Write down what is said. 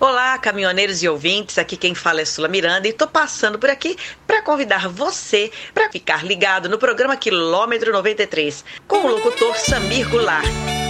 Olá, caminhoneiros e ouvintes, aqui quem fala é Sula Miranda e estou passando por aqui para convidar você para ficar ligado no programa Quilômetro 93, com o locutor Samir Goulart.